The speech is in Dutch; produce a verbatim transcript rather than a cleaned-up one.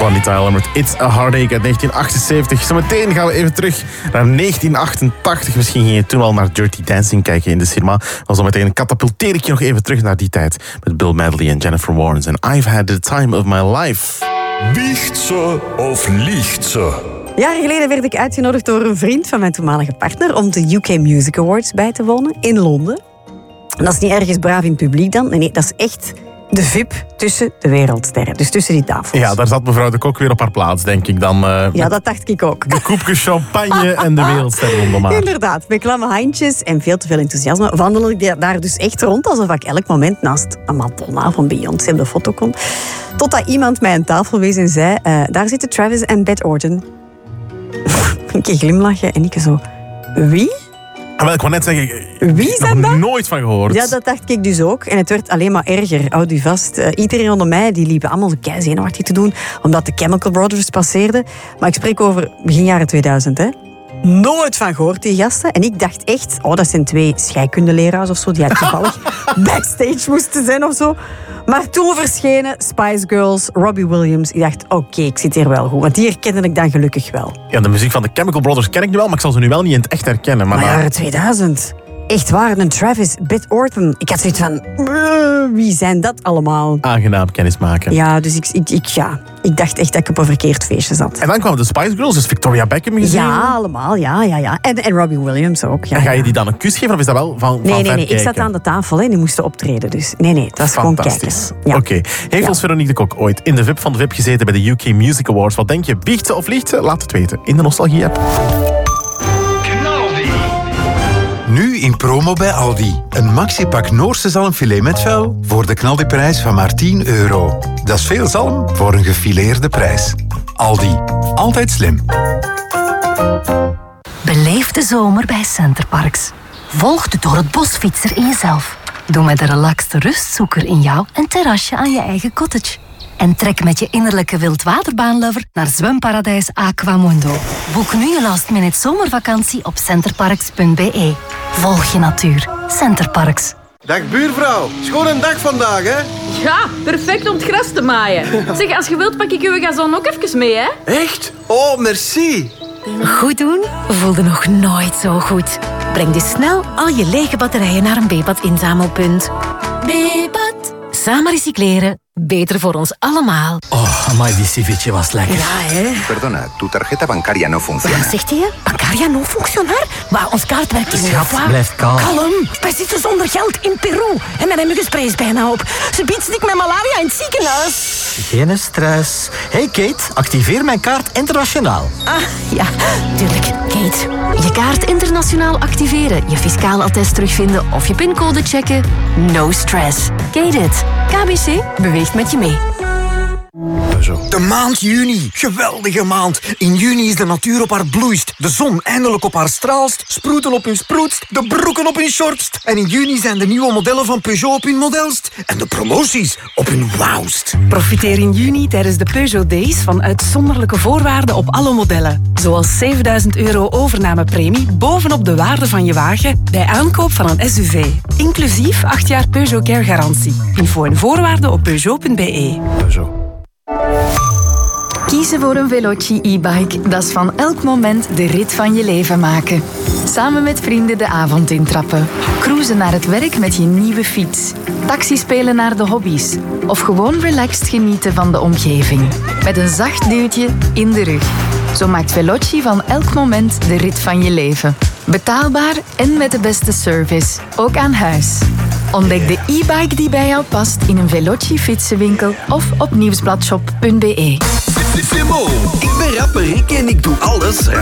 Bonnie Tyler met It's a Heartache uit negentien achtenzeventig. Zometeen gaan we even terug naar negentien achtentachtig. Misschien ging je toen al naar Dirty Dancing kijken in de cinema. Maar zometeen katapulteer ik je nog even terug naar die tijd. Met Bill Medley en Jennifer Warnes. En I've had the time of my life. Wiegt ze of liegt ze? Jaren geleden werd ik uitgenodigd door een vriend van mijn toenmalige partner om de U K Music Awards bij te wonen in Londen. En dat is niet ergens braaf in het publiek dan. Nee, nee, dat is echt de V I P tussen de wereldsterren. Dus tussen die tafels. Ja, daar zat mevrouw de Kok weer op haar plaats, denk ik dan. Uh, ja, dat dacht ik ook. De koepje champagne en de wereldsterren onder maar. Inderdaad, met klamme handjes en veel te veel enthousiasme wandelde ik daar dus echt rond alsof ik elk moment naast een Madonna van Beyoncé op de foto kon. Totdat iemand mij aan tafel wees en zei, uh, daar zitten Travis en Beth Orton. Een keer glimlachen en ik zo, wie? Wel, ik wou net zeggen, wie zijn nog dat? Nooit van gehoord. Ja, dat dacht ik dus ook. En het werd alleen maar erger. Houd u vast. Uh, iedereen onder mij die liep allemaal kei zenuwachtig te doen, omdat de Chemical Brothers passeerden. Maar ik spreek over begin jaren tweeduizend, hè. Nooit van gehoord, die gasten. En ik dacht echt, oh, dat zijn twee scheikundeleraars of zo, die uit toevallig backstage moesten zijn of zo. Maar toen verschenen Spice Girls, Robbie Williams. Ik dacht, oké, okay, ik zit hier wel goed. Want die herkende ik dan gelukkig wel. Ja, de muziek van de Chemical Brothers ken ik nu wel, maar ik zal ze nu wel niet in het echt herkennen. Maar, maar jaren tweeduizend. Echt waar, een Travis, Beth Orton. Ik had zoiets van, wie zijn dat allemaal? Aangenaam kennismaken. Ja, dus ik, ik, ik, ja, ik dacht echt dat ik op een verkeerd feestje zat. En dan kwamen de Spice Girls, dus Victoria Beckham gezien. Ja, allemaal, ja, ja, ja. En, en Robbie Williams ook. Ja, en ga je ja. die dan een kus geven of is dat wel van, nee, van nee, nee, ik zat aan de tafel en die moesten optreden. Dus nee, nee, het was gewoon kijken. Ja. Oké. Okay. Heeft ja. ons Veronique de Kok ooit in de V I P van de V I P gezeten bij de U K Music Awards? Wat denk je, biegt ze of liegt ze? Laat het weten in de Nostalgie-app. Nu in promo bij Aldi. Een maxipak Noorse zalmfilet met vel voor de knaldiprijs van maar tien euro. Dat is veel zalm voor een gefileerde prijs. Aldi. Altijd slim. Beleef de zomer bij Centerparks. Volg de door het bosfietser in jezelf. Doe met de relaxte rustzoeker in jou een terrasje aan je eigen cottage. En trek met je innerlijke wildwaterbaanlover naar zwemparadijs Aquamundo. Boek nu je last minute zomervakantie op centerparks punt b e. Volg je natuur. Centerparks. Dag buurvrouw, schoon een dag vandaag, hè? Ja, perfect om het gras te maaien. Zeg, als je wilt pak ik uw gazon ook even mee, hè? Echt? Oh, merci. Goed doen voelde nog nooit zo goed. Breng dus snel al je lege batterijen naar een B-pad inzamelpunt. B-pad. Samen recycleren. Beter voor ons allemaal. Oh, amai, die ceviche was lekker. Ja, hè? Perdona, tu tarjeta bancaria no funciona. Wat zegt hij? Bancaria no funcionar? Maar ons kaartwerk is Schat, blijf kalm. Kalm. Wij zitten zonder geld in Peru. En mijn muggenspray is bijna op. Ze biedt stik met malaria in het ziekenhuis. Geen stress. Hey Kate, activeer mijn kaart internationaal. Ah, ja, tuurlijk. Kate. Je kaart internationaal activeren, je fiscaal attest terugvinden of je pincode checken. No stress. Kate it. K B C beweegt met je mee. De maand juni. Geweldige maand. In juni is de natuur op haar bloeist. De zon eindelijk op haar straalst. Sproeten op hun sproetst. De broeken op hun shortst. En in juni zijn de nieuwe modellen van Peugeot op hun modelst. En de promoties op hun wauwst. Profiteer in juni tijdens de Peugeot Days van uitzonderlijke voorwaarden op alle modellen. Zoals zevenduizend euro overnamepremie bovenop de waarde van je wagen bij aankoop van een S U V. Inclusief acht jaar Peugeot Care garantie. Info en voorwaarden op peugeot punt b e. Peugeot. Kiezen voor een Veloci e-bike, dat is van elk moment de rit van je leven maken. Samen met vrienden de avond intrappen. Cruisen naar het werk met je nieuwe fiets. Taxi spelen naar de hobby's. Of gewoon relaxed genieten van de omgeving. Met een zacht duwtje in de rug. Zo maakt Veloci van elk moment de rit van je leven. Betaalbaar en met de beste service. Ook aan huis. Ontdek de e-bike die bij jou past in een Veloci fietsenwinkel of op nieuwsbladshop punt b e. Simo, ik ben rapper Rick en ik doe alles